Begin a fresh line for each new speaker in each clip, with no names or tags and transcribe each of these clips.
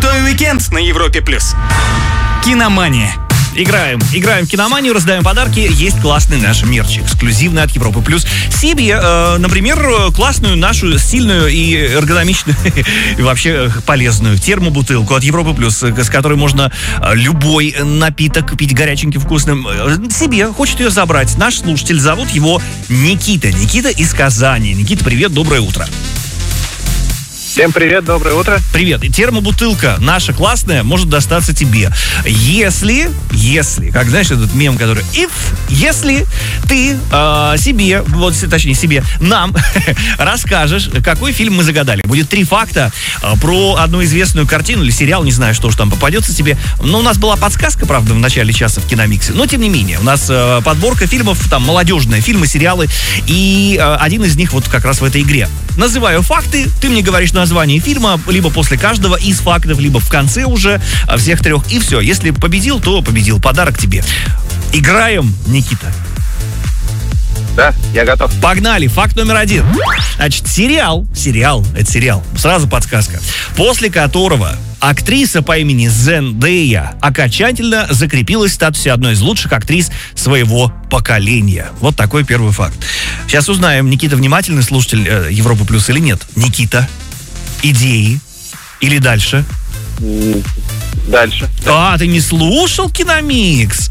Крутой уикенд на Европе+. Киномания.
Играем в киноманию, раздаем подарки. Есть классный наш мерч, эксклюзивный от Европы Плюс. Себе, например, классную нашу стильную и эргономичную и вообще полезную термобутылку от Европы Плюс, с которой можно любой напиток пить горяченьким, вкусным. Себе хочет ее забрать наш слушатель. Зовут его Никита. Никита из Казани. Никита, привет, доброе утро.
Всем привет, доброе утро.
Привет. И термобутылка наша классная может достаться тебе. Если, как знаешь, этот мем, который если ты себе, вот точнее себе, нам расскажешь, какой фильм мы загадали. Будет 3 факта про одну известную картину или сериал, не знаю, что уж там попадется тебе. Но у нас была подсказка, правда, в начале часа в Киномиксе. Но, тем не менее, у нас подборка фильмов, там, молодежные фильмы, сериалы. И один из них вот как раз в этой игре. Называю факты, ты мне говоришь название фильма, либо после каждого из фактов, либо в конце уже всех 3. И все. Если победил, то победил. Подарок тебе. Играем, Никита.
Да, я готов.
Погнали. Факт номер 1. Значит, сериал, это сериал, сразу подсказка, после которого актриса по имени Зендея окончательно закрепилась в статусе одной из лучших актрис своего поколения. Вот такой первый факт. Сейчас узнаем, Никита внимательный слушатель Европы Плюс или нет. Никита, идеи или дальше?
Дальше.
Ты не слушал Киномикс?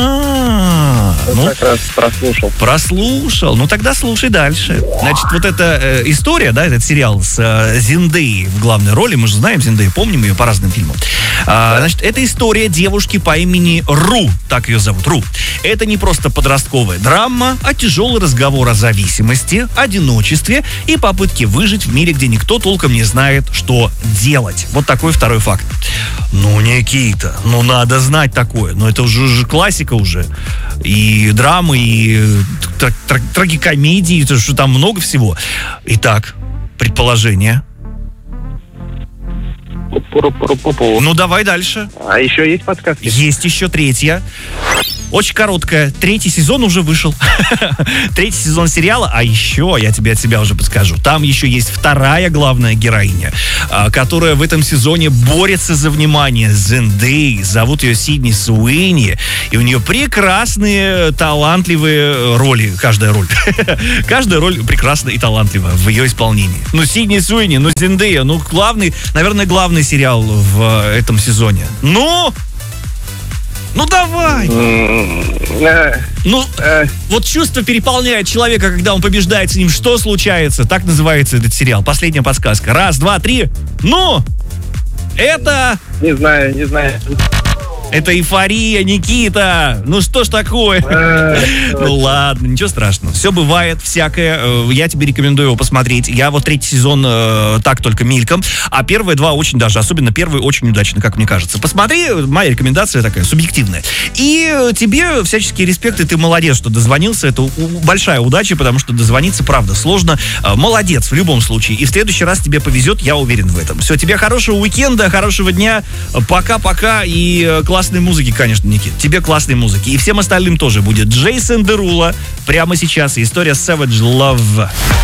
Ну,
как раз
прослушал. Ну, тогда слушай дальше. Значит, вот эта история, да, этот сериал с Зендеей в главной роли, мы же знаем Зендею, помним ее по разным фильмам. Значит, это история девушки по имени Ру, так ее зовут, Ру. Это не просто подростковая драма, а тяжелый разговор о зависимости, одиночестве и попытке выжить в мире, где никто толком не знает, что делать. Вот такой второй факт. Ну, Никита, надо знать такое. Это уже классика уже. И драмы, и трагикомедии, что там много всего. Итак, предположение. Ну, давай дальше.
А еще есть подсказки?
Есть еще 3. Очень короткая. 3 сезон уже вышел. 3 сезон сериала. А еще, я тебе от себя уже подскажу, там еще есть 2 главная героиня, которая в этом сезоне борется за внимание Зендеи. Зовут ее Сидни Суэйни. И у нее прекрасные, талантливые роли. Каждая роль. Каждая роль прекрасна и талантлива в ее исполнении. Сидни Суэйни, Зендея, главный, наверное, главный сериал в этом сезоне. Давай! Вот чувство переполняет человека, когда он побеждает с ним. Что случается? Так называется этот сериал. Последняя подсказка. 1, 2, 3. Это...
Не знаю.
Это «Эйфория», Никита. Что ж такое? Ладно, ничего страшного. Все бывает, всякое. Я тебе рекомендую его посмотреть. Я вот 3 сезон так только мельком. А первые 2 очень даже. Особенно первый очень удачно, как мне кажется. Посмотри, моя рекомендация такая, субъективная. И тебе всяческие респекты. Ты молодец, что дозвонился. Это большая удача, потому что дозвониться, правда, сложно. Молодец в любом случае. И в следующий раз тебе повезет, я уверен в этом. Все, тебе хорошего уикенда, хорошего дня. Пока-пока. И классной музыки, конечно, Никит. Тебе классной музыки. И всем остальным тоже будет. Джейсон Дерула прямо сейчас. История Savage Love.